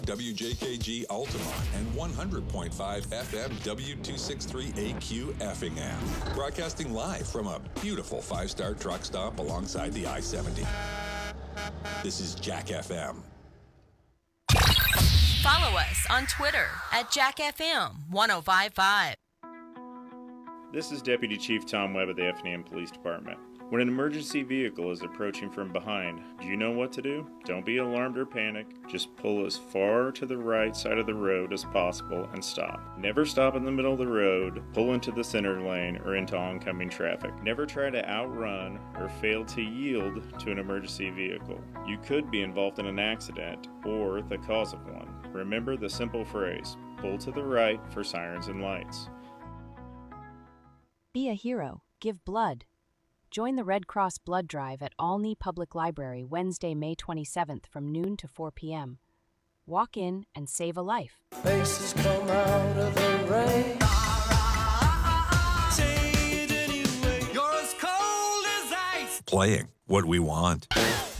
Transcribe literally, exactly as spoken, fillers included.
W J K G Altamont and one hundred point five F M W two sixty-three A Q Effingham. Broadcasting live from a beautiful five-star truck stop alongside the I seventy. This is Jack F M. Follow us on Twitter at Jack F M ten fifty-five. This is Deputy Chief Tom Webb of the Effingham Police Department. When an emergency vehicle is approaching from behind, do you know what to do? Don't be alarmed or panic. Just pull as far to the right side of the road as possible and stop. Never stop in the middle of the road, pull into the center lane, or into oncoming traffic. Never try to outrun or fail to yield to an emergency vehicle. You could be involved in an accident or the cause of one. Remember the simple phrase, pull to the right for sirens and lights. Be a hero. Give blood. Join the Red Cross Blood Drive at Olney Public Library Wednesday, May twenty-seventh from noon to four p.m. Walk in and save a life. Faces come out of the rain. Playing what we want.